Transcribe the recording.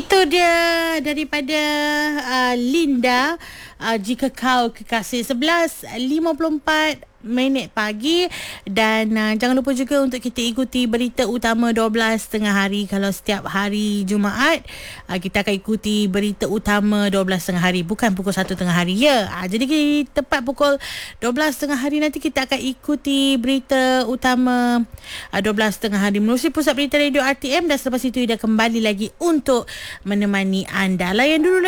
Itu dia daripada Linda. Jika kau kekasih 11.54 minit pagi. Dan jangan lupa juga untuk kita ikuti berita utama 12.30 hari. Kalau setiap hari Jumaat kita akan ikuti berita utama 12.30 hari, bukan pukul 1.30 hari ya. Jadi tepat pukul 12.30 hari nanti kita akan ikuti berita utama 12.30 hari menerusi Pusat Berita Radio RTM. Dan selepas itu dia kembali lagi untuk menemani anda. Layan dulu